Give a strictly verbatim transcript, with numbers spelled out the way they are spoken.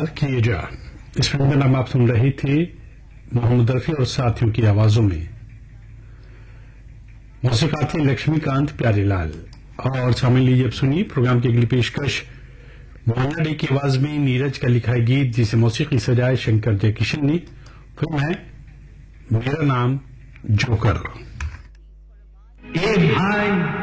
प्यार किए जा। इस फिल्म का नाम आप सुन रहे थे मोहम्मद रफी और साथियों की आवाजों में। मौसीकार थे लक्ष्मीकांत प्यारेलाल। और शामिल लीजिए अब सुनिए प्रोग्राम की अगली पेशकश मोहन्ना डे की आवाज में नीरज का लिखा गीत जिसे मौसीकी सजाए शंकर जयकिशन ने। फिल्म है मेरा नाम जोकर। ए भाई